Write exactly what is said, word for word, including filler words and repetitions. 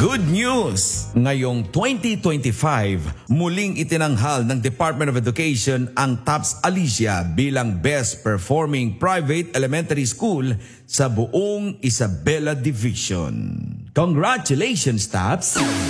Good news! Ngayong twenty twenty-five, muling itinanghal ng Department of Education ang TAPS Alicia bilang Best Performing Private Elementary School sa buong Isabela Division. Congratulations, TAPS!